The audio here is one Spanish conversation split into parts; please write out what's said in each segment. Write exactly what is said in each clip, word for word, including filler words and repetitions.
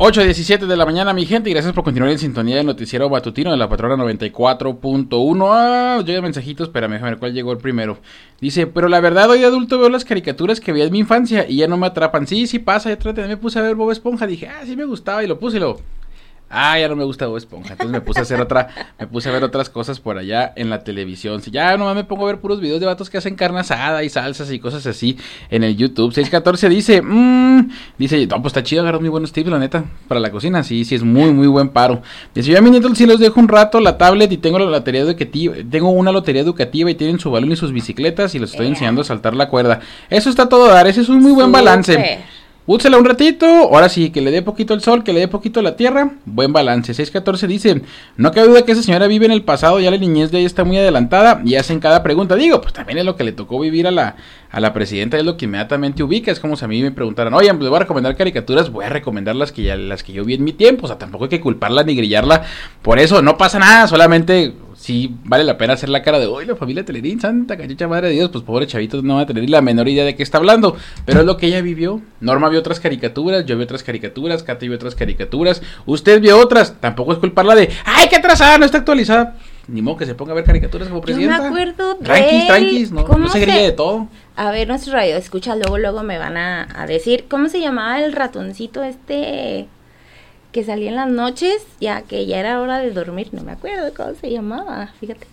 ocho diecisiete de la mañana, mi gente, y gracias por continuar en sintonía del noticiero matutino de la Patrona noventa y cuatro punto uno. Ah, llega mensajitos, espérame, a ver cuál llegó el primero. Dice, pero la verdad hoy de adulto veo las caricaturas que veía en mi infancia y ya no me atrapan. Sí, sí pasa, yo también me puse a ver Bob Esponja, dije, ah, sí me gustaba y lo puse y lo... Ah, ya no me gusta Bob Esponja, entonces me puse a hacer otra, me puse a ver otras cosas por allá en la televisión. Si ya nomás me pongo a ver puros videos de vatos que hacen carne asada y salsas y cosas así en el YouTube. seis catorce dice, mmm, dice, no, pues está chido, agarras muy buenos tips, la neta, para la cocina, sí, sí es muy, muy buen paro. Dice, yo a mis nietos sí los dejo un rato la tablet y tengo la lotería educativa, tengo una lotería educativa y tienen su balón y sus bicicletas y los estoy enseñando a saltar la cuerda. Eso está todo a dar, ese es un muy buen balance. Úsela un ratito, ahora sí, que le dé poquito el sol, que le dé poquito la tierra, buen balance. seis catorce dice, no cabe duda que esa señora vive en el pasado, ya la niñez de ella está muy adelantada y hacen cada pregunta. Digo, pues también es lo que le tocó vivir a la a la presidenta, es lo que inmediatamente ubica. Es como si a mí me preguntaran, oye, pues le voy a recomendar caricaturas, voy a recomendar las que, ya, las que yo vi en mi tiempo. O sea, tampoco hay que culparla ni grillarla por eso, no pasa nada, solamente... Sí, vale la pena hacer la cara de, uy, la familia Telerín, santa cachucha madre de Dios, pues pobre chavito no va a tener la menor idea de qué está hablando, pero es lo que ella vivió. Norma vio otras caricaturas, yo vi otras caricaturas, Katy vio otras caricaturas, usted vio otras, tampoco es culparla de, ay, qué atrasada, no está actualizada, ni modo que se ponga a ver caricaturas como presidenta. Yo me acuerdo de... Tranquis, tranquis, no, no se grille de todo. A ver, nuestro radio escucha, luego, luego me van a, a decir, ¿cómo se llamaba el ratoncito este... que salía en las noches, ya que ya era hora de dormir, no me acuerdo cómo se llamaba, fíjate.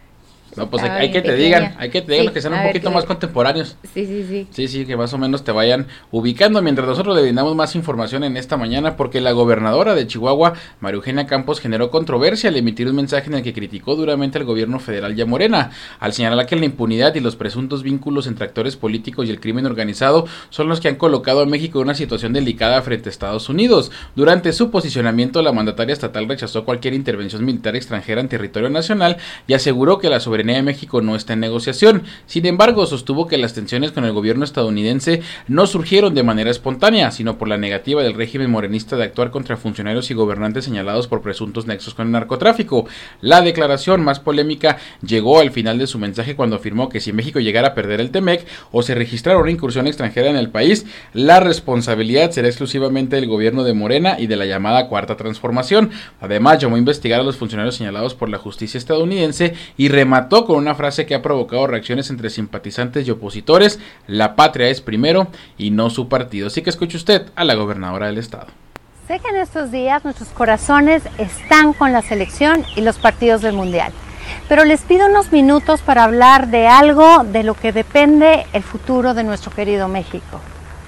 No, pues hay, hay que te digan, hay que te digan sí, los que sean un poquito más contemporáneos. Sí, sí, sí. Sí, sí, que más o menos te vayan ubicando, mientras nosotros le brindamos más información en esta mañana, porque la gobernadora de Chihuahua, María Eugenia Campos, generó controversia al emitir un mensaje en el que criticó duramente al gobierno federal y a Morena, al señalar que la impunidad y los presuntos vínculos entre actores políticos y el crimen organizado son los que han colocado a México en una situación delicada frente a Estados Unidos. Durante su posicionamiento, la mandataria estatal rechazó cualquier intervención militar extranjera en territorio nacional y aseguró que la soberanía de México no está en negociación. Sin embargo, sostuvo que las tensiones con el gobierno estadounidense no surgieron de manera espontánea, sino por la negativa del régimen morenista de actuar contra funcionarios y gobernantes señalados por presuntos nexos con el narcotráfico. La declaración más polémica llegó al final de su mensaje cuando afirmó que si México llegara a perder el Temec o se registrara una incursión extranjera en el país, la responsabilidad será exclusivamente del gobierno de Morena y de la llamada Cuarta Transformación. Además, llamó a investigar a los funcionarios señalados por la justicia estadounidense y remató con una frase que ha provocado reacciones entre simpatizantes y opositores: la patria es primero y no su partido. Así que escuche usted a la gobernadora del estado. Sé que en estos días nuestros corazones están con la selección y los partidos del mundial, pero les pido unos minutos para hablar de algo de lo que depende el futuro de nuestro querido México.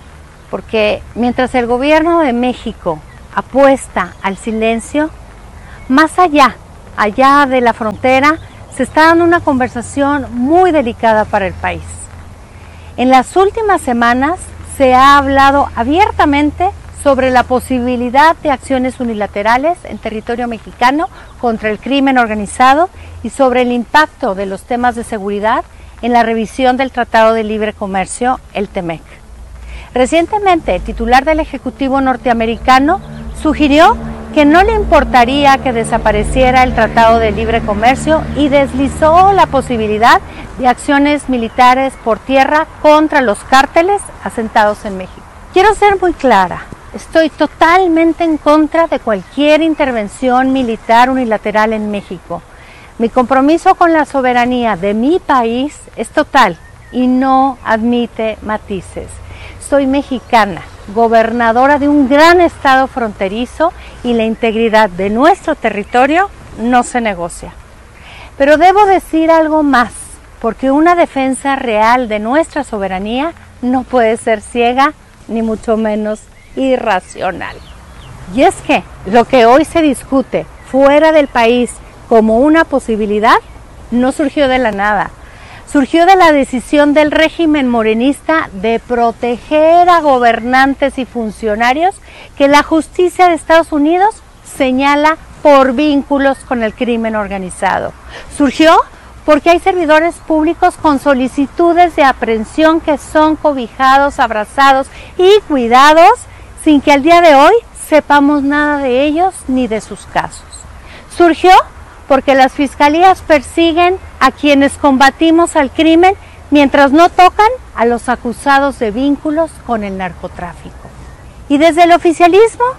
Porque mientras el gobierno de México apuesta al silencio, más allá, allá de la frontera, se está dando una conversación muy delicada para el país. En las últimas semanas se ha hablado abiertamente sobre la posibilidad de acciones unilaterales en territorio mexicano contra el crimen organizado y sobre el impacto de los temas de seguridad en la revisión del Tratado de Libre Comercio, el Temec. Recientemente, el titular del Ejecutivo norteamericano sugirió que no le importaría que desapareciera el Tratado de Libre Comercio y deslizó la posibilidad de acciones militares por tierra contra los cárteles asentados en México. Quiero ser muy clara, estoy totalmente en contra de cualquier intervención militar unilateral en México. Mi compromiso con la soberanía de mi país es total y no admite matices. Soy mexicana, gobernadora de un gran estado fronterizo y la integridad de nuestro territorio no se negocia. Pero debo decir algo más, porque una defensa real de nuestra soberanía no puede ser ciega ni mucho menos irracional. Y es que lo que hoy se discute fuera del país como una posibilidad no surgió de la nada. Surgió de la decisión del régimen morenista de proteger a gobernantes y funcionarios que la justicia de Estados Unidos señala por vínculos con el crimen organizado. Surgió porque hay servidores públicos con solicitudes de aprehensión que son cobijados, abrazados y cuidados sin que al día de hoy sepamos nada de ellos ni de sus casos. Surgió porque las fiscalías persiguen a quienes combatimos al crimen mientras no tocan a los acusados de vínculos con el narcotráfico. Y desde el oficialismo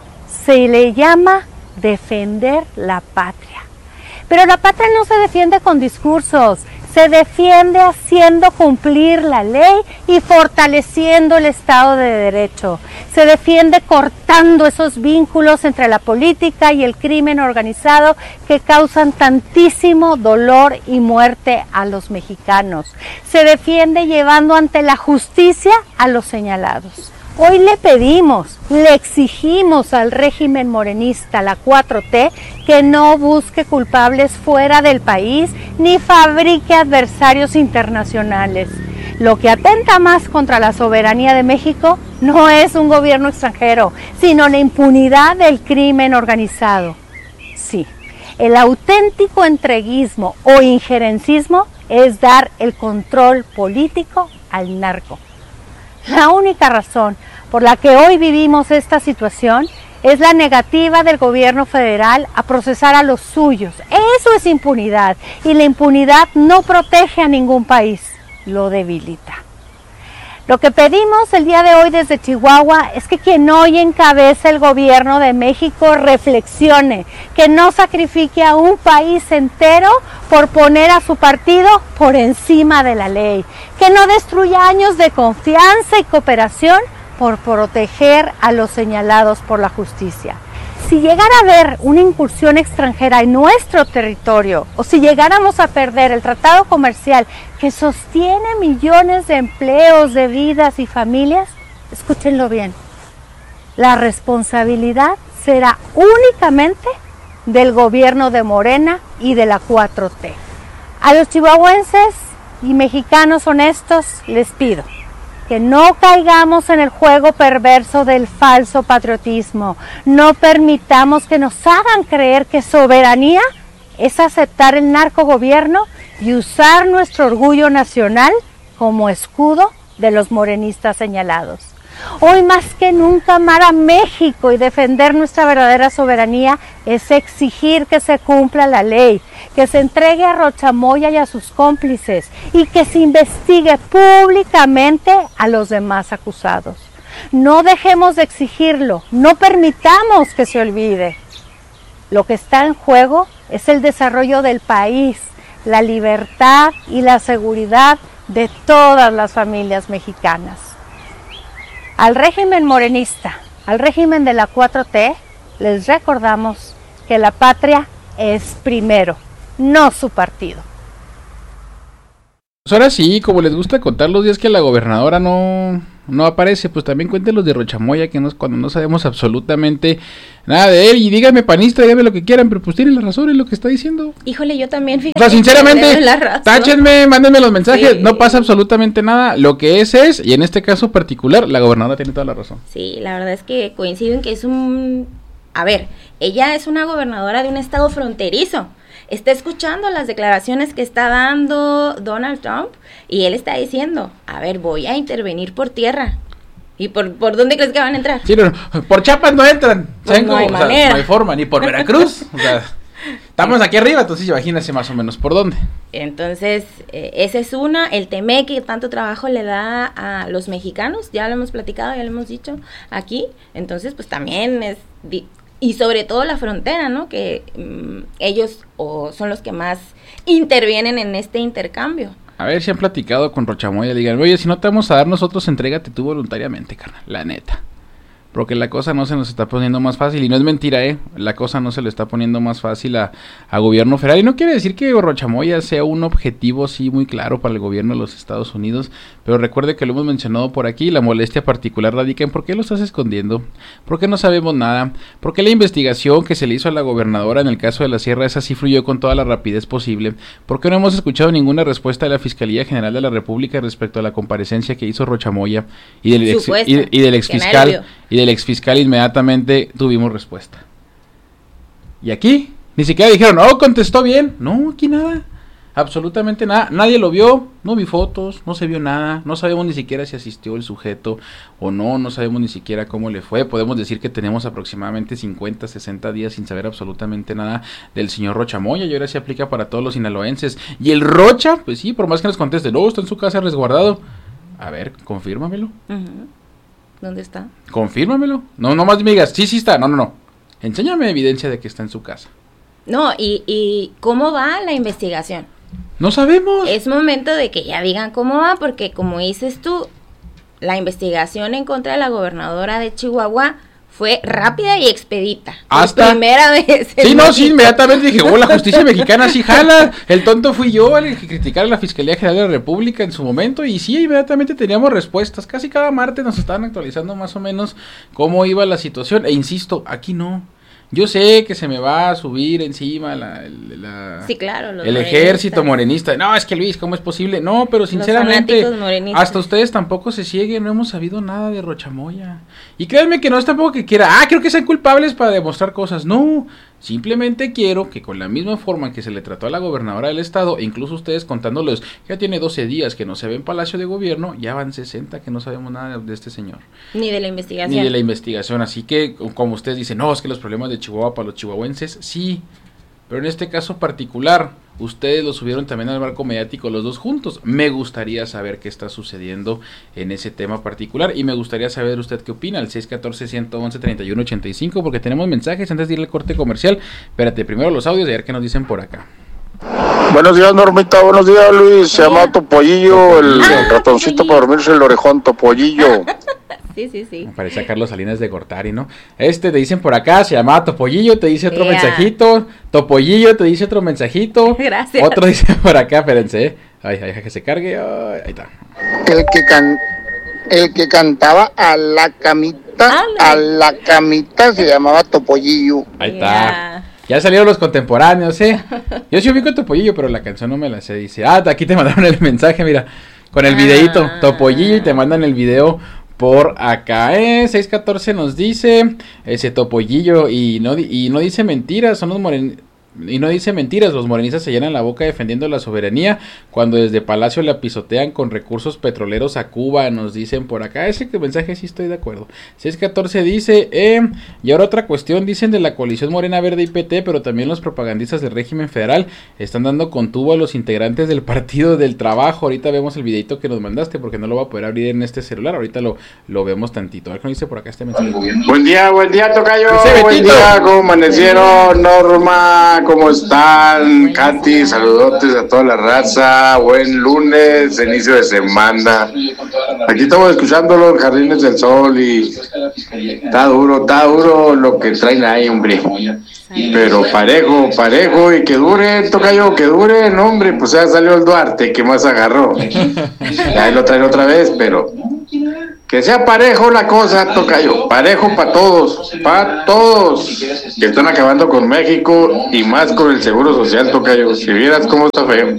se le llama defender la patria. Pero la patria no se defiende con discursos, se defiende haciendo cumplir la ley y fortaleciendo el Estado de Derecho. Se defiende cortando esos vínculos entre la política y el crimen organizado que causan tantísimo dolor y muerte a los mexicanos. Se defiende llevando ante la justicia a los señalados. Hoy le pedimos, le exigimos al régimen morenista, la cuatro T, que no busque culpables fuera del país ni fabrique adversarios internacionales. Lo que atenta más contra la soberanía de México no es un gobierno extranjero, sino la impunidad del crimen organizado. Sí, el auténtico entreguismo o injerencismo es dar el control político al narco. La única razón por la que hoy vivimos esta situación es la negativa del gobierno federal a procesar a los suyos. Eso es impunidad, y la impunidad no protege a ningún país, lo debilita. Lo que pedimos el día de hoy desde Chihuahua es que quien hoy encabece el gobierno de México reflexione, que no sacrifique a un país entero por poner a su partido por encima de la ley, que no destruya años de confianza y cooperación por proteger a los señalados por la justicia. Si llegara a haber una incursión extranjera en nuestro territorio, o si llegáramos a perder el tratado comercial que sostiene millones de empleos, de vidas y familias, escúchenlo bien, la responsabilidad será únicamente del gobierno de Morena y de la cuatro T. A los chihuahuenses y mexicanos honestos les pido que no caigamos en el juego perverso del falso patriotismo. No permitamos que nos hagan creer que soberanía es aceptar el narcogobierno y usar nuestro orgullo nacional como escudo de los morenistas señalados. Hoy más que nunca amar a México y defender nuestra verdadera soberanía es exigir que se cumpla la ley, que se entregue a Rocha Moya y a sus cómplices y que se investigue públicamente a los demás acusados. No dejemos de exigirlo, no permitamos que se olvide. Lo que está en juego es el desarrollo del país, la libertad y la seguridad de todas las familias mexicanas. Al régimen morenista, al régimen de la cuatro T, les recordamos que la patria es primero, no su partido. Pues ahora sí, como les gusta contar los días que la gobernadora no, no aparece, pues también cuenten los de Rocha Moya, que no es cuando no sabemos absolutamente nada de él. Y díganme panista, díganme lo que quieran, pero pues tienen la razón en lo que está diciendo. Híjole, yo también, fíjate. O sea, sinceramente, táchenme, mándenme los mensajes, sí. No pasa absolutamente nada. Lo que es es, y en este caso particular, la gobernadora tiene toda la razón. Sí, la verdad es que coincido en que es un... A ver, ella es una gobernadora de un estado fronterizo. Está escuchando las declaraciones que está dando Donald Trump y él está diciendo, a ver, voy a intervenir por tierra. ¿Y por, por dónde crees que van a entrar? Sí, no, por Chiapas no entran. Pues no hay o sea, manera. No hay forma, ni por Veracruz. O sea, estamos aquí arriba, entonces imagínense más o menos por dónde. Entonces, eh, esa es una, el Temec que tanto trabajo le da a los mexicanos, ya lo hemos platicado, ya lo hemos dicho aquí. Entonces, pues también es... Di- Y sobre todo la frontera, ¿no? Que um, ellos o son los que más intervienen en este intercambio. A ver si han platicado con Rocha Moya, digan, oye, si no te vamos a dar nosotros, entrégate tú voluntariamente, carnal, la neta. Porque la cosa no se nos está poniendo más fácil, y no es mentira, ¿eh? La cosa no se le está poniendo más fácil a, a gobierno federal, y no quiere decir que Rocha Moya sea un objetivo, sí, muy claro para el gobierno de los Estados Unidos, pero recuerde que lo hemos mencionado por aquí, la molestia particular radica en por qué lo estás escondiendo, por qué no sabemos nada, por qué la investigación que se le hizo a la gobernadora en el caso de la Sierra, esa sí fluyó con toda la rapidez posible, por qué no hemos escuchado ninguna respuesta de la Fiscalía General de la República respecto a la comparecencia que hizo Rocha Moya, y del ex, y, y del exfiscal, y del exfiscal inmediatamente tuvimos respuesta. Y aquí, ni siquiera dijeron, oh, contestó bien. No, aquí nada, absolutamente nada, nadie lo vio, no vi fotos, no se vio nada, no sabemos ni siquiera si asistió el sujeto o no, no sabemos ni siquiera cómo le fue. Podemos decir que tenemos aproximadamente cincuenta, sesenta días sin saber absolutamente nada del señor Rocha Moya, y ahora se aplica para todos los sinaloenses. Y el Rocha, pues sí, por más que nos conteste, no, está en su casa resguardado. A ver, confírmamelo. Uh-huh. ¿Dónde está? Confírmamelo. No, no más me digas, sí, sí está. No, no, no. enséñame evidencia de que está en su casa. No, y, y ¿cómo va la investigación? No sabemos. Es momento de que ya digan cómo va, porque como dices tú, la investigación en contra de la gobernadora de Chihuahua fue rápida y expedita. Hasta Por primera vez. Sí, no, sí, inmediatamente dije, oh, la justicia mexicana sí jala. El tonto fui yo el que criticara a la Fiscalía General de la República en su momento. Y sí, inmediatamente teníamos respuestas. Casi cada martes nos estaban actualizando más o menos cómo iba la situación. E insisto, aquí no. Yo sé que se me va a subir encima la, la, sí, claro, los el ejército morenista. No, es que Luis, ¿cómo es posible? No, pero sinceramente, hasta ustedes tampoco se cieguen, no hemos sabido nada de Rochamoya. Y créanme que no es tampoco que quiera, ah, creo que sean culpables para demostrar cosas. No, simplemente quiero que con la misma forma en que se le trató a la gobernadora del estado, e incluso ustedes contándoles, ya tiene doce días que no se ve en Palacio de Gobierno, ya van sesenta que no sabemos nada de este señor. Ni de la investigación. Ni de la investigación, así que como ustedes dicen, no, es que los problemas de Chihuahua para los chihuahuenses, sí, pero en este caso particular, ustedes lo subieron también al barco mediático los dos juntos. Me gustaría saber qué está sucediendo en ese tema particular y me gustaría saber usted qué opina, al seis uno cuatro, uno uno, tres uno ocho cinco, porque tenemos mensajes antes de ir al corte comercial. Espérate, primero los audios y a ver qué nos dicen por acá. Buenos días, Normita, buenos días, Luis. Se llama Topollillo, el, Ah, el ratoncito Topollillo. para dormirse el orejón, Topollillo. Sí, sí, sí. Me parece a Carlos Salinas de Gortari, ¿no? Este te dicen por acá, se llamaba Topollillo, te dice otro Ea. mensajito. Topollillo te dice otro mensajito. Gracias. Otro dice por acá, espérense, ¿eh? Ay, ay, que se cargue. Ay, ahí está. El que can, el que cantaba a la camita, Ándale. a la camita se llamaba Topollillo. Ahí está. Ya. Ya salieron los contemporáneos, ¿eh? Yo sí ubico Topollillo, pero la canción no me la sé. Dice, ah, aquí te mandaron el mensaje, mira, con el Ah. videíto, Topollillo, y te mandan el video por acá, eh, seis catorce nos dice, ese Topollillo, y no, di- y no dice mentiras, son los moren... Y no dice mentiras, los morenistas se llenan la boca defendiendo la soberanía cuando desde Palacio la pisotean con recursos petroleros a Cuba, nos dicen por acá. Ese que mensaje sí estoy de acuerdo. seis catorce dice, eh, y ahora otra cuestión, dicen de la coalición Morena Verde y P T, pero también los propagandistas del régimen federal están dando con tubo a los integrantes del Partido del Trabajo. Ahorita vemos el videito que nos mandaste porque no lo va a poder abrir en este celular, ahorita lo, lo vemos tantito. A ver qué nos dice por acá este mensaje. Buen día, buen día, tocayo. Dice Buen Betito. día, ¿cómo amanecieron? Norma, ¿cómo están? Katy, saludotes a toda la raza. Buen lunes, inicio de semana. Aquí estamos escuchando los Jardines del Sol y está duro, está duro lo que traen ahí, hombre. Pero parejo, parejo y que dure, tocayo, que dure, no, hombre, pues ya salió el Duarte, que más agarró. Ahí lo traen otra vez, pero que sea parejo la cosa, tocayo, parejo para todos, para todos, que están acabando con México y más con el Seguro Social, tocayo. Si vieras cómo está feo,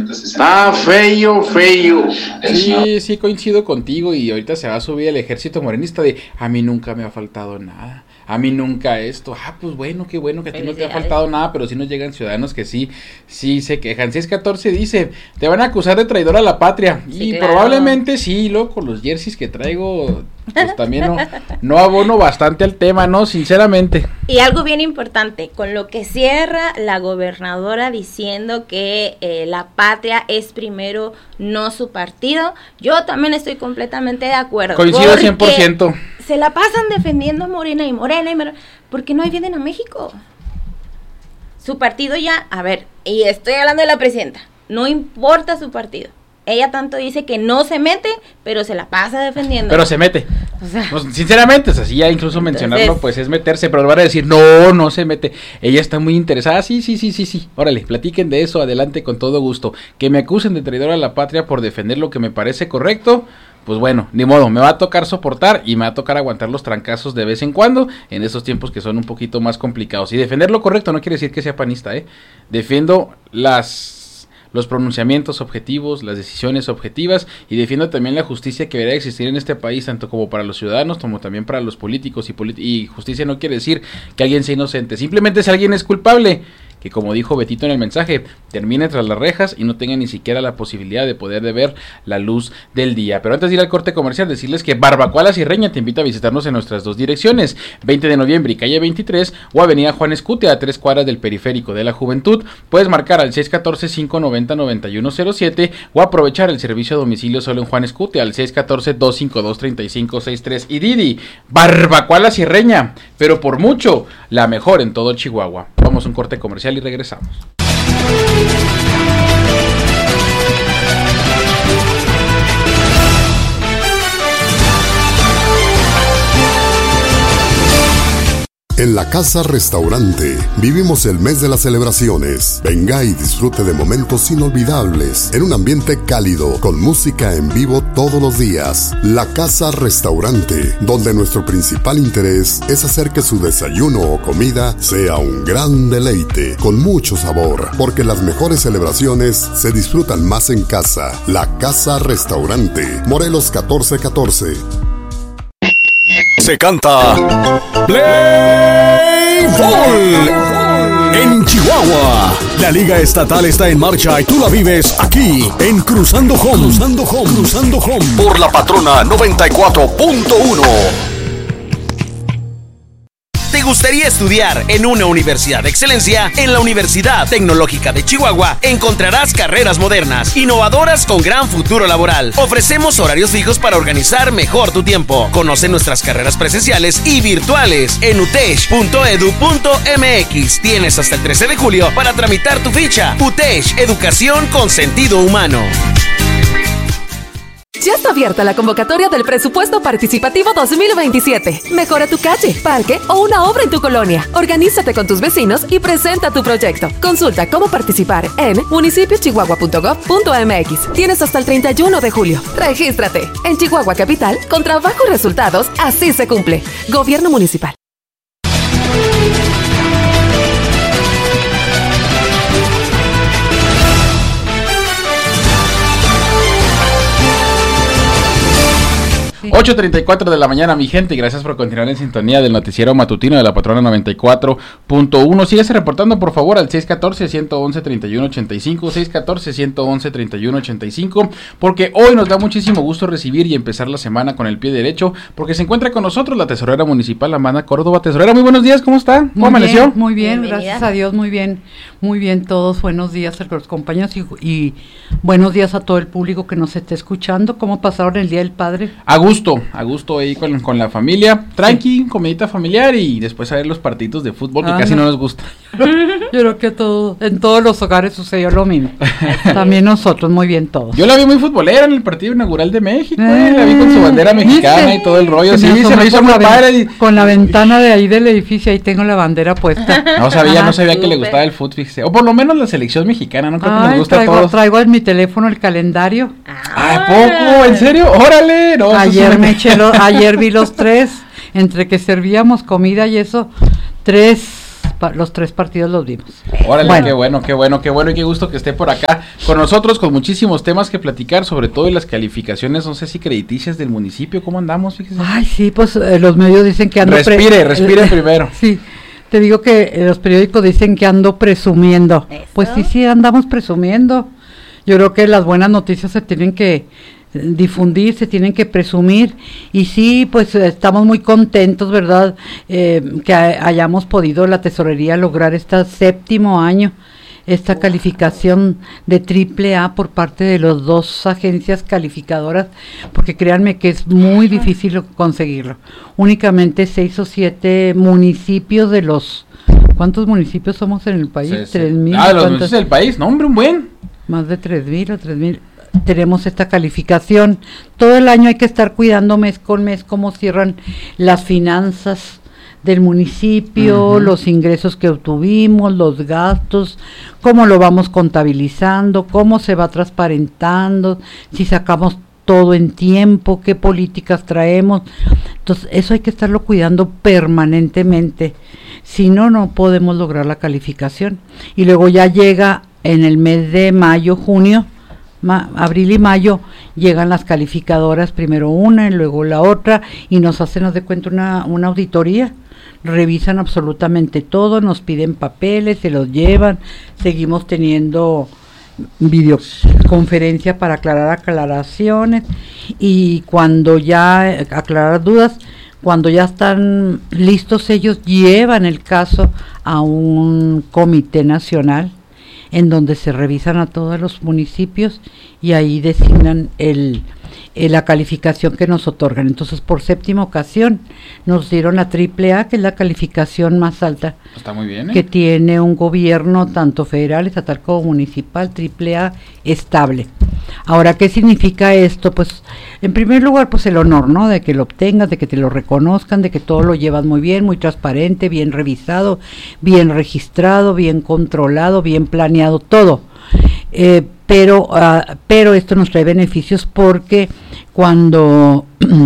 está feo, feo. Sí, sí coincido contigo y ahorita se va a subir el ejército morenista de a mí nunca me ha faltado nada, a mí nunca esto, ah pues bueno, qué bueno que a ti no te ha faltado nada, pero sí nos llegan ciudadanos que sí, sí se quejan. seis catorce dice, te van a acusar de traidor a la patria Sí, y claro. probablemente sí, loco, los jerseys que traigo pues también no, no abono bastante al tema, ¿no? Sinceramente. Y algo bien importante, con lo que cierra la gobernadora diciendo que eh, la patria es primero, no su partido, yo también estoy completamente de acuerdo. Coincido porque cien por ciento. Se la pasan defendiendo a Morena y Morena y Morena, porque no defienden a México. Su partido ya, a ver, y estoy hablando de la presidenta, no importa su partido. Ella tanto dice que no se mete, pero se la pasa defendiendo. Pero se mete. O sea, Pues, sinceramente, o sea, sí, ya incluso Entonces- mencionarlo, pues es meterse, pero van a decir, no, no se mete. Ella está muy interesada, sí, sí, sí, sí, sí. Órale, platiquen de eso, adelante con todo gusto. Que me acusen de traidor a la patria por defender lo que me parece correcto, pues bueno, ni modo, me va a tocar soportar y me va a tocar aguantar los trancazos de vez en cuando, en esos tiempos que son un poquito más complicados. Y defender lo correcto no quiere decir que sea panista, ¿eh? Defiendo las... los pronunciamientos objetivos, las decisiones objetivas y defiendo también la justicia que debería existir en este país, tanto como para los ciudadanos como también para los políticos y, politi- y justicia no quiere decir que alguien sea inocente, simplemente si alguien es culpable, que como dijo Betito en el mensaje, termine tras las rejas y no tenga ni siquiera la posibilidad de poder de ver la luz del día. Pero antes de ir al corte comercial, decirles que Barbacoa La Sierreña te invita a visitarnos en nuestras dos direcciones, veinte de noviembre y calle veintitrés, o avenida Juan Escutia, a tres cuadras del Periférico de la Juventud. Puedes marcar al seis uno cuatro, cinco nueve cero, nueve uno cero siete o aprovechar el servicio a domicilio solo en Juan Escutia al seis uno cuatro, dos cinco dos, tres cinco seis tres. Y Didi, Barbacoa La Sierreña, pero por mucho, la mejor en todo Chihuahua. Vamos a un corte comercial y regresamos. En la Casa Restaurante vivimos el mes de las celebraciones. Venga y disfrute de momentos inolvidables en un ambiente cálido con música en vivo todos los días. La Casa Restaurante, donde nuestro principal interés es hacer que su desayuno o comida sea un gran deleite con mucho sabor, porque las mejores celebraciones se disfrutan más en casa. La Casa Restaurante, Morelos catorce catorce. Se canta Play Ball en Chihuahua. La Liga Estatal está en marcha y tú la vives aquí en Cruzando Home. Cruzando Home. Cruzando Home. Por la Patrona noventa y cuatro punto uno. ¿Te gustaría estudiar en una universidad de excelencia? En la Universidad Tecnológica de Chihuahua encontrarás carreras modernas, innovadoras con gran futuro laboral. Ofrecemos horarios fijos para organizar mejor tu tiempo. Conoce nuestras carreras presenciales y virtuales en utech punto edu punto mx. Tienes hasta el trece de julio para tramitar tu ficha. UTESH, educación con sentido humano. Ya está abierta la convocatoria del Presupuesto Participativo dos mil veintisiete. Mejora tu calle, parque o una obra en tu colonia. Organízate con tus vecinos y presenta tu proyecto. Consulta cómo participar en municipio chihuahua punto gov punto mx. Tienes hasta el treinta y uno de julio. Regístrate. En Chihuahua Capital, con trabajo y resultados, así se cumple. Gobierno Municipal. ocho treinta y cuatro de la mañana, mi gente, y gracias por continuar en sintonía del noticiero matutino de la Patrona noventa y cuatro punto uno. Síguese reportando, por favor, al seis uno cuatro, uno uno uno, tres uno ocho cinco, seis uno cuatro, uno uno uno, tres uno ocho cinco, porque hoy nos da muchísimo gusto recibir y empezar la semana con el pie derecho, porque se encuentra con nosotros la tesorera municipal, Amanda Córdoba. Tesorera, muy buenos días, ¿cómo está? ¿Cómo muy amaneció? Bien, muy bien, Bienvenida. Gracias a Dios, muy bien, muy bien todos, buenos días a los compañeros y, y buenos días a todo el público que nos esté escuchando. ¿Cómo pasaron el Día del Padre? A gusto, a gusto ahí con, con la familia, tranqui, sí. Comidita familiar y después a ver los partidos de fútbol que ah, casi no. no nos gusta. Yo creo que todo, en todos los hogares sucedió lo mismo. También nosotros, muy bien todos. Yo la vi muy futbolera en el partido inaugural de México, eh, la vi con su bandera mexicana y todo el rollo. Se sí, se me hizo muy padre. Y... Con la ventana de ahí del edificio, ahí tengo la bandera puesta. No sabía, no sabía que le gustaba el fútbol, fíjese. O por lo menos la selección mexicana, no creo Ay, que nos gusta traigo, a todos. Traigo en mi teléfono el calendario. ¿A poco? ¿En serio? ¡Órale! No, ayer sí me eché lo, ayer vi los tres, entre que servíamos comida y eso, tres... los tres partidos los vimos. Órale, bueno. qué bueno, qué bueno, qué bueno y qué gusto que esté por acá con nosotros, con muchísimos temas que platicar, sobre todo de las calificaciones, no sé si crediticias del municipio, ¿cómo andamos? Fíjese. Ay, sí, pues eh, los medios dicen que ando... Respire, pre- respire eh, primero. Sí, te digo que eh, los periódicos dicen que ando presumiendo. ¿Eso? Pues sí, sí, andamos presumiendo. Yo creo que las buenas noticias se tienen que difundir, se tienen que presumir y sí, pues estamos muy contentos, ¿verdad? Eh, que hayamos podido la tesorería lograr este séptimo año, esta wow. calificación de triple A por parte de las dos agencias calificadoras, porque créanme que es muy difícil conseguirlo. Únicamente seis o siete municipios de los... ¿Cuántos municipios somos en el país? Sí, sí. ¿Tres mil? Ah, los municipios del país, no hombre, un buen. Más de tres mil o tres mil. Tenemos esta calificación. Todo el año hay que estar cuidando mes con mes cómo cierran las finanzas del municipio, uh-huh. los ingresos que obtuvimos, los gastos, cómo lo vamos contabilizando, cómo se va transparentando, si sacamos todo en tiempo, qué políticas traemos. Entonces, eso hay que estarlo cuidando permanentemente. Si no, no podemos lograr la calificación. Y luego ya llega en el mes de mayo, junio, Ma, abril y mayo llegan las calificadoras, primero una y luego la otra, y nos hacen, nos de cuenta, una, una auditoría revisan absolutamente todo, nos piden papeles, se los llevan, seguimos teniendo videoconferencia para aclarar aclaraciones y cuando ya eh, aclarar dudas, cuando ya están listos ellos llevan el caso a un comité nacional en donde se revisan a todos los municipios y ahí designan el, el la calificación que nos otorgan. Entonces, por séptima ocasión nos dieron la triple A, que es la calificación más alta. Está muy bien, ¿eh? Que tiene un gobierno tanto federal, estatal como municipal, triple A estable. Ahora, ¿qué significa esto? Pues, en primer lugar, pues el honor, ¿no? De que lo obtengas, de que te lo reconozcan, de que todo lo llevas muy bien, muy transparente, bien revisado, bien registrado, bien controlado, bien planeado, todo. Eh, pero, uh, pero esto nos trae beneficios porque cuando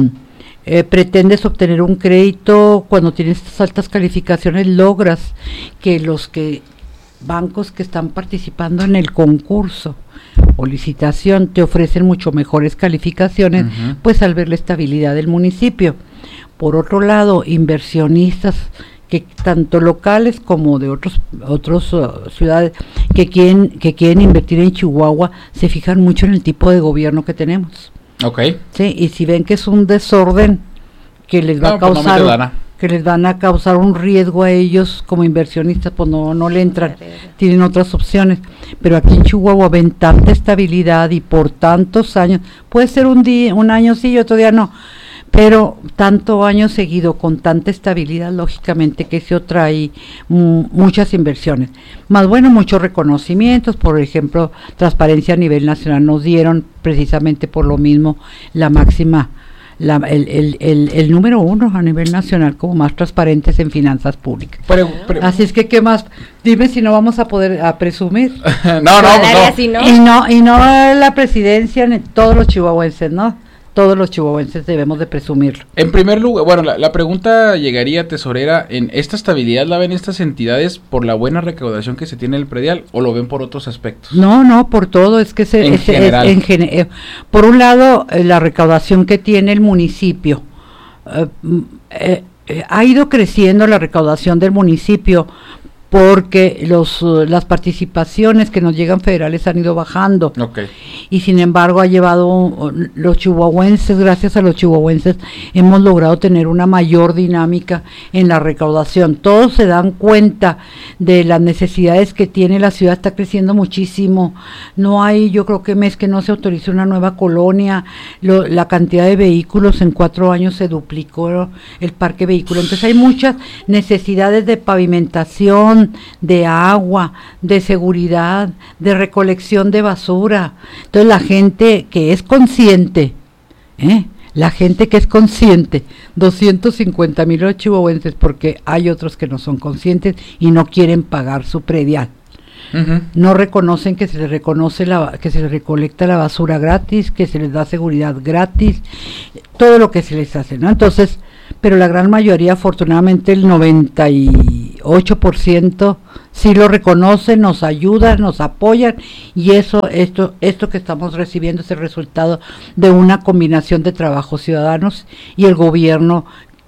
eh, pretendes obtener un crédito, cuando tienes estas altas calificaciones, logras que los que bancos que están participando en el concurso o licitación te ofrecen mucho mejores calificaciones, uh-huh. pues al ver la estabilidad del municipio. Por otro lado, inversionistas que tanto locales como de otros otros uh, ciudades que quieren que quieren invertir en Chihuahua se fijan mucho en el tipo de gobierno que tenemos. Okay. Sí, y si ven que es un desorden que les va no, a causar pues no que les van a causar un riesgo a ellos como inversionistas, pues no no le entran, tienen otras opciones. Pero aquí en Chihuahua ven tanta estabilidad y por tantos años, puede ser un día, un año sí y otro día no, pero tanto año seguido con tanta estabilidad, lógicamente que eso trae m- muchas inversiones. Más bueno, muchos reconocimientos, por ejemplo, Transparencia a nivel nacional nos dieron precisamente por lo mismo la máxima, la, el, el, el, el número uno a nivel nacional como más transparentes en finanzas públicas. Pero, pero, Así es que, ¿qué más? Dime si no vamos a poder a presumir. no, no, no. Si no. Y no, y no la presidencia, ni todos los chihuahuenses, ¿no? Todos los chihuahuenses debemos de presumirlo. En primer lugar, bueno, la, la pregunta llegaría, tesorera, ¿en esta estabilidad la ven estas entidades por la buena recaudación que se tiene en el predial o lo ven por otros aspectos? No, no, por todo, es que se, en es, general. Es, en gen, eh, por un lado, eh, la recaudación que tiene el municipio, eh, eh, eh, ha ido creciendo la recaudación del municipio porque los uh, las participaciones que nos llegan federales han ido bajando. Okay. Y sin embargo ha llevado uh, los chihuahuenses, gracias a los chihuahuenses hemos logrado tener una mayor dinámica en la recaudación. Todos se dan cuenta de las necesidades que tiene la ciudad, está creciendo muchísimo. No hay, yo creo que mes que no se autorice una nueva colonia, lo, la cantidad de vehículos en cuatro años se duplicó el parque vehicular. Entonces hay muchas necesidades de pavimentación, de agua, de seguridad, de recolección de basura. Entonces la gente que es consciente, ¿eh? la gente que es consciente, doscientos cincuenta mil chihuahuenses, porque hay otros que no son conscientes y no quieren pagar su predial. Uh-huh. No reconocen que se les reconoce la, que se les recolecta la basura gratis, que se les da seguridad gratis, todo lo que se les hace, ¿no? Entonces, pero la gran mayoría, afortunadamente el noventa y ocho por ciento sí lo reconocen, nos ayudan, nos apoyan, y eso, esto, esto que estamos recibiendo es el resultado de una combinación de trabajos ciudadanos y el gobierno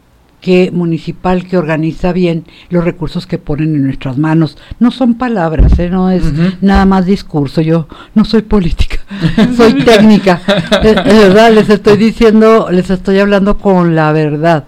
que municipal que organiza bien los recursos que ponen en nuestras manos. No son palabras, ¿eh? No es uh-huh. nada más discurso. Yo no soy política, soy técnica. Es, es verdad, les estoy diciendo, les estoy hablando con la verdad.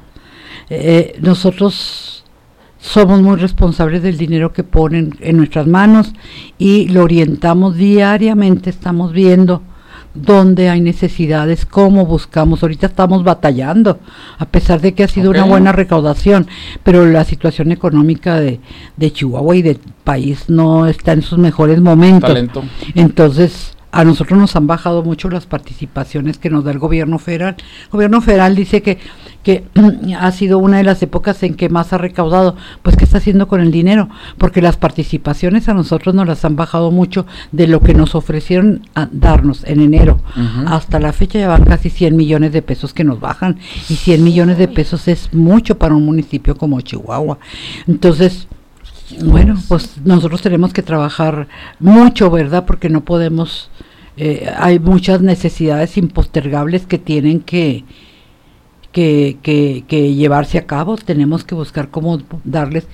Eh, nosotros somos muy responsables del dinero que ponen en nuestras manos y lo orientamos diariamente, estamos viendo dónde hay necesidades, cómo buscamos. Ahorita estamos batallando, a pesar de que ha sido okay. una buena recaudación, pero la situación económica de, de Chihuahua y del país no está en sus mejores momentos. Talento. Entonces, a nosotros nos han bajado mucho las participaciones que nos da el gobierno federal. El gobierno federal dice que, que ha sido una de las épocas en que más ha recaudado. Pues, ¿qué está haciendo con el dinero? Porque las participaciones a nosotros nos las han bajado mucho de lo que nos ofrecieron a darnos en enero. Uh-huh. Hasta la fecha ya van casi cien millones de pesos que nos bajan. Y cien millones de pesos es mucho para un municipio como Chihuahua. Entonces, bueno, pues nosotros tenemos que trabajar mucho, ¿verdad? Porque no podemos, eh, hay muchas necesidades impostergables que tienen que, que, que, que llevarse a cabo. Tenemos que buscar cómo darles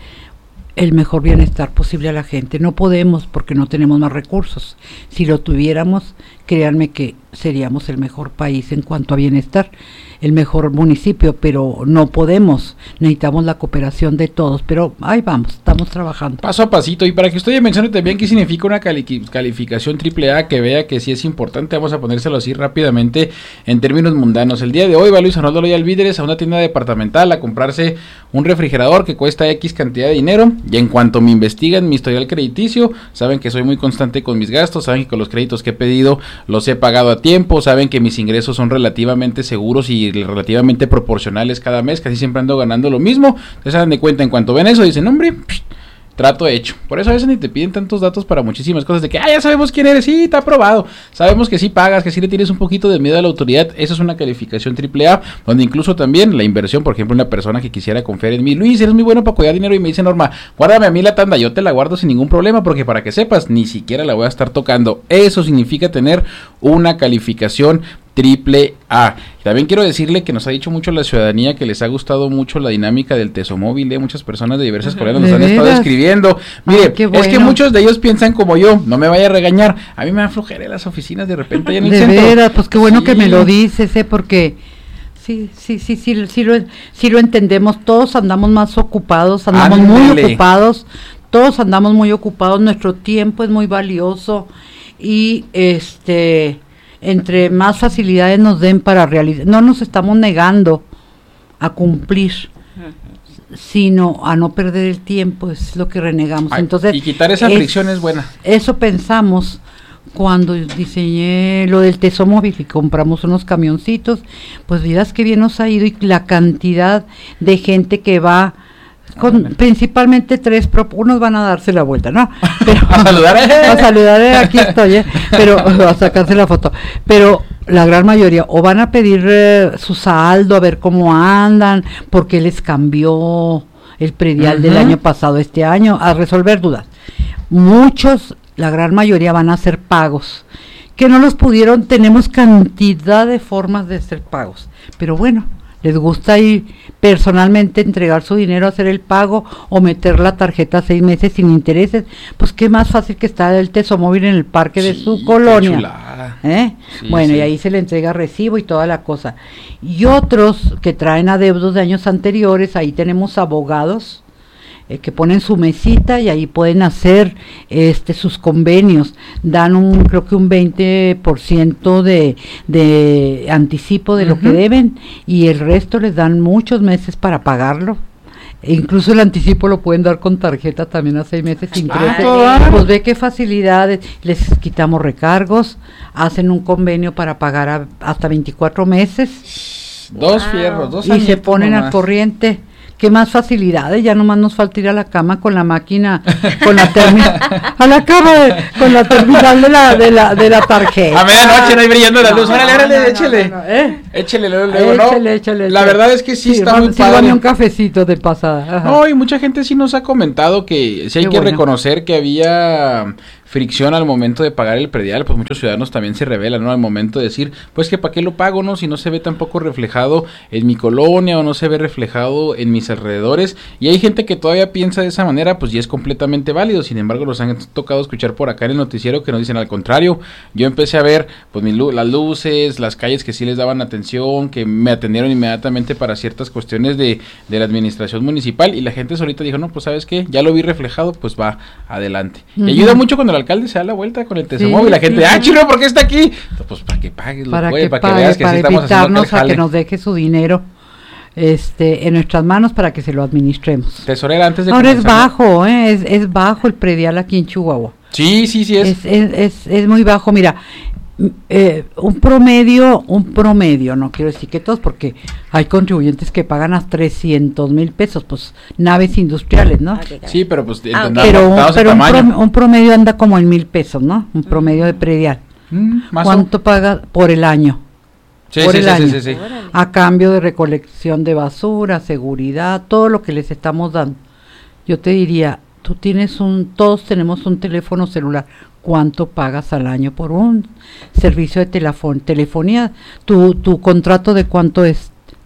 el mejor bienestar posible a la gente. No podemos porque no tenemos más recursos. Si lo tuviéramos, créanme que seríamos el mejor país en cuanto a bienestar, el mejor municipio, pero no podemos. Necesitamos la cooperación de todos, pero ahí vamos, estamos trabajando. Paso a pasito, y para que usted mencione también qué significa una cali calificación triple A, que vea que sí es importante, vamos a ponérselo así rápidamente en términos mundanos. El día de hoy va Luis Arnoldo Loyal Víderes a una tienda departamental a comprarse un refrigerador que cuesta X cantidad de dinero, y en cuanto me investigan mi historial crediticio, saben que soy muy constante con mis gastos, saben que con los créditos que he pedido los he pagado a tiempo, saben que mis ingresos son relativamente seguros y relativamente proporcionales cada mes, casi siempre ando ganando lo mismo. Entonces se dan de cuenta, en cuanto ven eso dicen, hombre, psh, trato hecho. Por eso a veces ni te piden tantos datos para muchísimas cosas, de que, ah, ya sabemos quién eres, sí, está aprobado, sabemos que sí pagas, que sí le tienes un poquito de miedo a la autoridad. Eso es una calificación triple A, donde incluso también la inversión, por ejemplo, una persona que quisiera confiar en mí, Luis, eres muy bueno para cuidar dinero, y me dice Norma, guárdame a mí la tanda, yo te la guardo sin ningún problema, porque para que sepas, ni siquiera la voy a estar tocando. Eso significa tener una calificación triple A. También quiero decirle que nos ha dicho mucho la ciudadanía que les ha gustado mucho la dinámica del Tesomóvil, ¿eh? Muchas personas de diversas colonias nos han estado escribiendo. Mire, Ay, bueno. Es que muchos de ellos piensan como yo, no me vaya a regañar, a mí me da flojera las oficinas de repente allá en el de centro. De veras, pues qué bueno sí. que me lo dices, ¿eh? Porque sí, sí, sí, sí, sí lo, sí lo entendemos, todos andamos más ocupados, andamos Ándale. muy ocupados, todos andamos muy ocupados, nuestro tiempo es muy valioso, y este... entre más facilidades nos den para realizar, no nos estamos negando a cumplir, uh-huh. sino a no perder el tiempo, es lo que renegamos. Ay, Entonces, y quitar esa es, fricción es buena. Eso pensamos cuando diseñé lo del Tesomóvil y compramos unos camioncitos, pues miras que bien nos ha ido, y la cantidad de gente que va con principalmente tres, unos van a darse la vuelta, ¿no? Pero, a saludar, eh. a saludar, eh, aquí estoy, eh, pero a sacarse la foto, pero la gran mayoría o van a pedir eh, su saldo, a ver cómo andan, porque les cambió el predial uh-huh. del año pasado, este año, a resolver dudas. Muchos, la gran mayoría van a hacer pagos, que no los pudieron, tenemos cantidad de formas de hacer pagos, pero bueno, les gusta ir personalmente entregar su dinero, hacer el pago o meter la tarjeta a seis meses sin intereses, pues qué más fácil que estar el Tesomóvil en el parque sí, de su colonia, ¿eh? sí, bueno, sí. y ahí se le entrega recibo y toda la cosa. Y otros que traen adeudos de años anteriores, ahí tenemos abogados eh, que ponen su mesita y ahí pueden hacer este sus convenios, dan un creo que un veinte por ciento de, de anticipo de uh-huh. lo que deben, y el resto les dan muchos meses para pagarlo. E incluso el anticipo lo pueden dar con tarjeta también a seis meses sin intereses. Ah, pues ve qué facilidades, les quitamos recargos, hacen un convenio para pagar a, hasta veinticuatro meses. Dos wow. fierros, dos y se ponen al corriente. Qué más facilidades, ya nomás nos falta ir a la cama con la máquina, con la terminal, a la cama de, con la terminal de la, de la, de la tarjeta. A medianoche no hay brillando la luz, no, órale, órale, no, échele, no, no, ¿eh? échele, luego, luego, ¿no? Échele, échele, la échele. verdad es que sí, sí está muy sí, padre. un cafecito de pasada. Ajá. No, y mucha gente sí nos ha comentado que sí hay Qué que bueno. reconocer que había fricción al momento de pagar el predial, pues muchos ciudadanos también se rebelan, ¿no? Al momento de decir, pues que para qué lo pago, ¿no? Si no se ve tampoco reflejado en mi colonia o no se ve reflejado en mis alrededores, y hay gente que todavía piensa de esa manera, pues ya es completamente válido. Sin embargo, nos han tocado escuchar por acá en el noticiero que nos dicen al contrario. Yo empecé a ver pues mis lu- las luces, las calles que sí les daban atención, que me atendieron inmediatamente para ciertas cuestiones de, de la administración municipal, y la gente solita dijo, no, pues ¿sabes qué? Ya lo vi reflejado, pues va adelante. Uh-huh. Y ayuda mucho cuando el alcalde se da la vuelta con el Tesomóvil, sí, la gente, sí, ah, chino, ¿por qué está aquí? Pues para que pagues, para, lo puede, que, para pague, que veas que para sí estamos haciendo el jale. A que nos deje su dinero este en nuestras manos para que se lo administremos. Tesorera, antes de ahora es bajo, ¿eh? es, es bajo el predial aquí en Chihuahua. Sí, sí, sí es. Es, es, es, es muy bajo, mira, eh, un promedio, un promedio, no quiero decir que todos, porque hay contribuyentes que pagan hasta trescientos mil pesos, pues naves industriales, ¿no? Okay, sí, pero pues ah, okay. pero, pero un, prom- un promedio anda como en mil pesos, ¿no? Un promedio de predial. Mm, ¿Cuánto o... paga por el año? Sí, por sí, el sí, año, sí, sí, sí. A cambio de recolección de basura, seguridad, todo lo que les estamos dando. Yo te diría, tú tienes un, todos tenemos un teléfono celular. ¿Cuánto pagas al año por un servicio de telefon- telefonía? ¿Tu, tu contrato de cuánto es?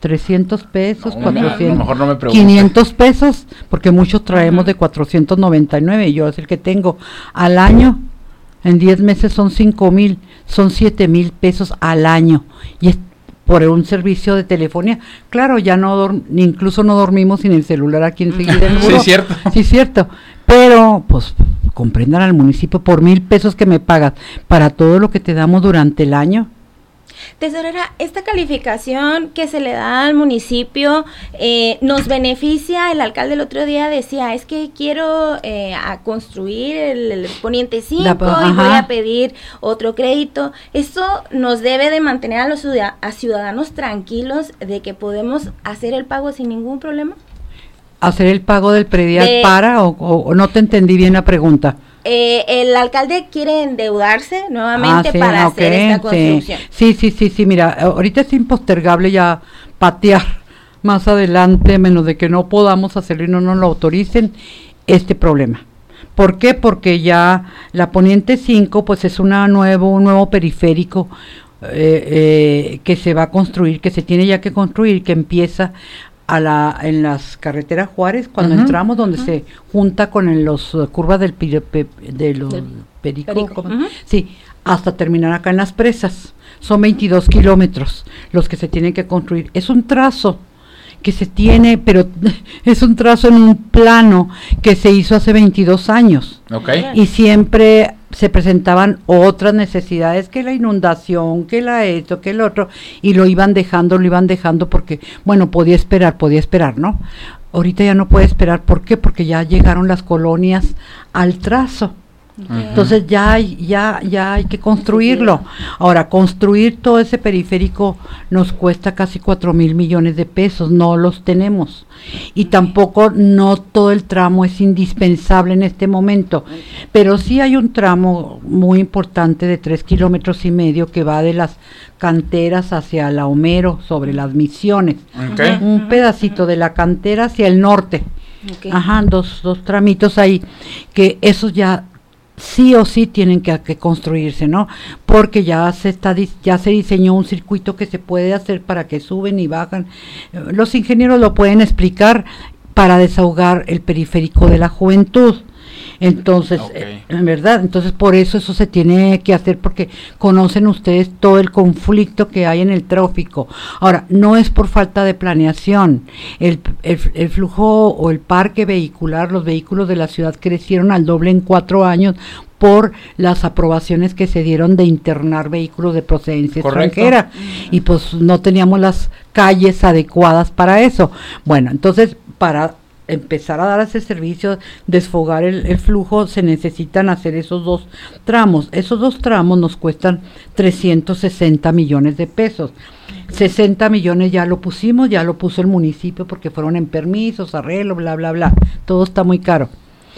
trescientos pesos, No, cuatrocientos, a lo mejor no me pregunte. quinientos pesos, porque muchos traemos uh-huh. de cuatrocientos noventa y nueve, y yo es el que tengo al año. En diez meses son cinco mil, son siete mil pesos al año, y es por un servicio de telefonía. Claro, ya no dorm- incluso no dormimos sin el celular aquí enseguida. Sí, cierto. Sí, cierto. Pero, pues, comprendan al municipio, por mil pesos que me pagas para todo lo que te damos durante el año. Tesorera, esta calificación que se le da al municipio eh, nos beneficia. El alcalde el otro día decía, es que quiero eh, a construir el, el Poniente cinco La, y voy a pedir otro crédito. Esto nos debe de mantener a los ciudad- a ciudadanos tranquilos de que podemos hacer el pago sin ningún problema. ¿Hacer el pago del predial de, para o, o, o no te entendí bien la pregunta? Eh, el alcalde quiere endeudarse nuevamente ah, sí, para okay, hacer esta construcción. Sí, sí, sí, sí, mira, ahorita es impostergable ya patear más adelante, menos de que no podamos hacerlo y no nos lo autoricen, este problema. ¿Por qué? Porque ya la Poniente cinco, pues es una nuevo, un nuevo periférico eh, eh, que se va a construir, que se tiene ya que construir, que empieza a la en las carreteras Juárez, cuando uh-huh, entramos, donde uh-huh. se junta con el, los uh, curvas del pire, pe, de los del perico, perico. Uh-huh. Sí, hasta terminar acá en las presas. Son veintidós kilómetros los que se tienen que construir. Es un trazo que se tiene, pero es un trazo en un plano que se hizo hace veintidós años. Okay. Y siempre se presentaban otras necesidades, que la inundación, que la esto, que el otro, y lo iban dejando, lo iban dejando porque, bueno, podía esperar, podía esperar, ¿no? Ahorita ya no puede esperar, ¿por qué? Porque ya llegaron las colonias al trazo. Okay. Entonces ya hay, ya, ya hay que construirlo. Ahora, construir todo ese periférico nos cuesta casi cuatro mil millones de pesos, no los tenemos. Y tampoco no todo el tramo es indispensable en este momento, pero sí hay un tramo muy importante de tres kilómetros y medio que va de las canteras hacia la Homero, sobre las Misiones. Okay. Un pedacito de la cantera hacia el norte. Okay. Ajá, dos, dos tramitos ahí, que esos ya sí o sí tienen que, que construirse, ¿no? Porque ya se está ya se diseñó un circuito que se puede hacer para que suben y bajan. Los ingenieros lo pueden explicar para desahogar el periférico de la juventud. Entonces, okay. eh, en verdad, entonces por eso eso se tiene que hacer, porque conocen ustedes todo el conflicto que hay en el tráfico. Ahora, no es por falta de planeación. El, el, el flujo o el parque vehicular, los vehículos de la ciudad crecieron al doble en cuatro años por las aprobaciones que se dieron de internar vehículos de procedencia Correcto. extranjera, y pues no teníamos las calles adecuadas para eso. Bueno, entonces, para empezar a dar ese servicio, desfogar el, el flujo, se necesitan hacer esos dos tramos. Esos dos tramos nos cuestan trescientos sesenta millones de pesos. sesenta millones ya lo pusimos, ya lo puso el municipio porque fueron en permisos, arreglo, bla, bla, bla. Todo está muy caro.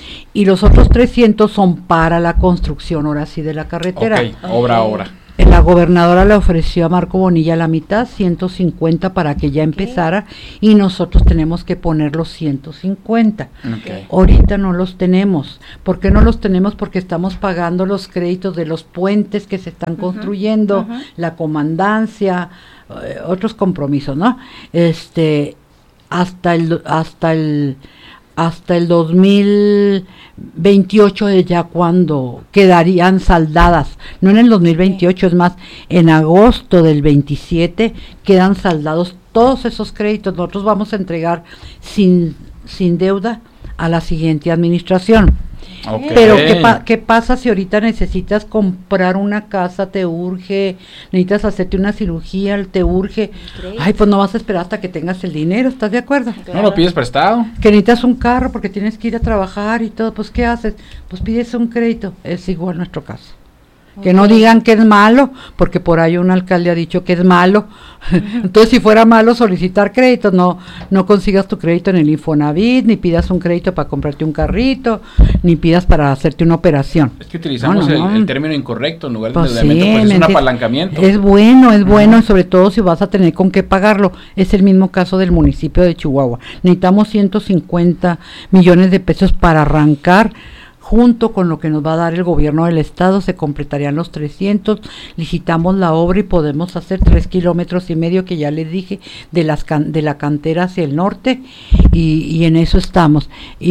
Y los otros trescientos son para la construcción, ahora sí, de la carretera. Ok, obra a obra. La gobernadora le ofreció a Marco Bonilla la mitad, ciento cincuenta, para que ya empezara, y nosotros tenemos que poner los ciento cincuenta. Okay. Ahorita no los tenemos. ¿Por qué no los tenemos? Porque estamos pagando los créditos de los puentes que se están uh-huh, construyendo, uh-huh. la comandancia, eh, otros compromisos, ¿no? Este, hasta el, hasta el, hasta el dos mil veintiocho es ya cuando quedarían saldadas, no en el dos mil veintiocho, es más, en agosto del veintisiete quedan saldados todos esos créditos. Nosotros vamos a entregar sin, sin deuda a la siguiente administración. Okay. Pero ¿qué, pa- ¿qué pasa si ahorita necesitas comprar una casa, te urge, necesitas hacerte una cirugía, te urge? Okay. Ay, pues no vas a esperar hasta que tengas el dinero, ¿estás de acuerdo? Claro. No lo pides prestado. Que necesitas un carro porque tienes que ir a trabajar y todo, pues ¿qué haces? Pues pides un crédito, es igual nuestro caso. Que no digan que es malo, porque por ahí un alcalde ha dicho que es malo. Entonces, si fuera malo solicitar créditos, no no consigas tu crédito en el Infonavit, ni pidas un crédito para comprarte un carrito, ni pidas para hacerte una operación. Es que utilizamos no, no, el, el término incorrecto en lugar de pues endeudamiento, sí, pues es un apalancamiento. Es bueno, es bueno, uh-huh. sobre todo si vas a tener con qué pagarlo. Es el mismo caso del municipio de Chihuahua. Necesitamos ciento cincuenta millones de pesos para arrancar junto con lo que nos va a dar el gobierno del estado, se completarían los trescientos, licitamos la obra y podemos hacer tres kilómetros y medio, que ya les dije, de, las can de la cantera hacia el norte, y, y en eso estamos.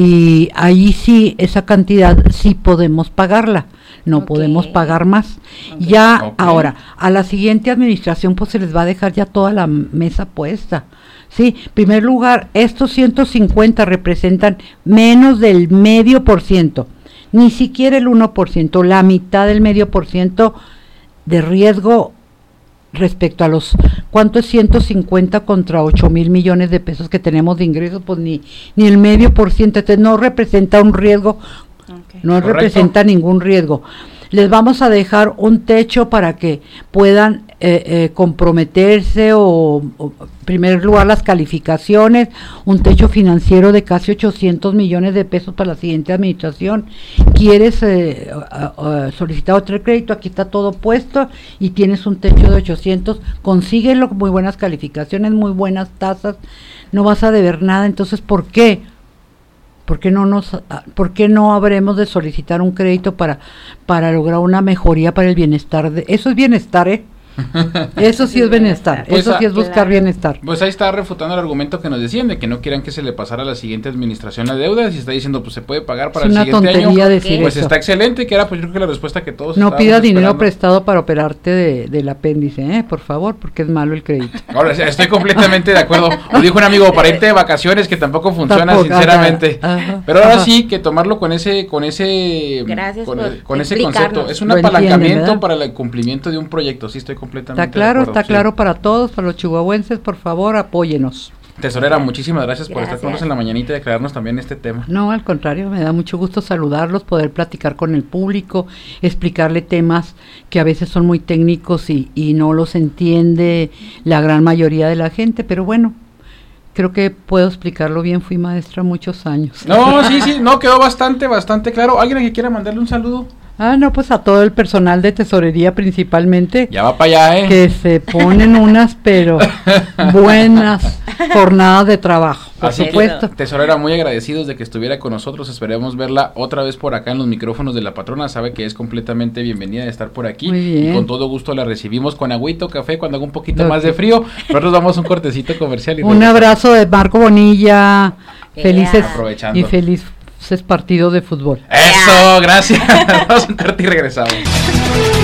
Y ahí sí, esa cantidad sí podemos pagarla, no okay. podemos pagar más. Okay. Ya okay. ahora, a la siguiente administración pues se les va a dejar ya toda la mesa puesta. Sí, en primer lugar, estos ciento cincuenta representan menos del medio por ciento, ni siquiera el uno por ciento, la mitad del medio por ciento de riesgo respecto a los, ¿cuánto es ciento cincuenta contra ocho mil millones de pesos que tenemos de ingresos? Pues ni, ni el medio por ciento, entonces no representa un riesgo, okay. no Correcto. representa ningún riesgo. Les vamos a dejar un techo para que puedan eh, eh, comprometerse o, o, en primer lugar, las calificaciones, un techo financiero de casi ochocientos millones de pesos para la siguiente administración. ¿Quieres eh, uh, uh, solicitar otro crédito? Aquí está todo puesto y tienes un techo de ochocientos, consíguelo, muy buenas calificaciones, muy buenas tasas, no vas a deber nada. Entonces, ¿por qué? ¿Por qué no nos, por qué no habremos de solicitar un crédito para, para lograr una mejoría para el bienestar? De, eso es bienestar, ¿eh? Eso sí es bienestar, pues eso a, sí es buscar claro. bienestar. Pues ahí está refutando el argumento que nos decían de que no quieran que se le pasara a la siguiente administración la deuda, si está diciendo pues se puede pagar para es el siguiente año. Decir pues eso. Está excelente, que era pues yo creo que la respuesta que todos no pidas dinero prestado para operarte de, del apéndice, ¿eh? Por favor, porque es malo el crédito. Ahora estoy completamente de acuerdo. Lo dijo un amigo, para irte de vacaciones, que tampoco funciona tampoco, sinceramente. Ajá, ajá, pero ahora ajá. sí que tomarlo con ese con ese Gracias con, por con ese concepto, es un Lo apalancamiento entienden, para el cumplimiento de un proyecto. Sí, estoy completamente Está claro, de acuerdo, está sí. claro para todos, para los chihuahuenses, por favor, apóyenos. Tesorera, muchísimas gracias, gracias por estar con nosotros en la mañanita y aclararnos también este tema. No, al contrario, me da mucho gusto saludarlos, poder platicar con el público, explicarle temas que a veces son muy técnicos y, y no los entiende la gran mayoría de la gente, pero bueno, creo que puedo explicarlo bien, fui maestra muchos años. No, sí, sí, no, quedó bastante, bastante claro. ¿Alguien que quiera mandarle un saludo? Ah, no, pues a todo el personal de tesorería principalmente. Ya va para allá, ¿eh? Que se ponen unas, pero buenas jornadas de trabajo, por Así supuesto. Que, tesorera, muy agradecidos de que estuviera con nosotros. Esperemos verla otra vez por acá en los micrófonos de la patrona. Sabe que es completamente bienvenida de estar por aquí. Muy bien. Y con todo gusto la recibimos con agüita o café cuando haga un poquito Lo más que... de frío. Nosotros damos un cortecito comercial. Y un abrazo de Marco Bonilla. Yeah. Felices Aprovechando. y feliz es partido de fútbol. Eso, gracias. Vamos a un corte y regresamos.